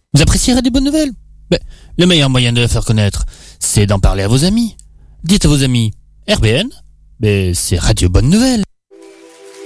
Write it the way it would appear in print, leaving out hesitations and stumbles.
Vous appréciez Radio Bonne Nouvelle? Le meilleur moyen de la faire connaître, c'est d'en parler à vos amis. Dites à vos amis, RBN, c'est Radio Bonne Nouvelle.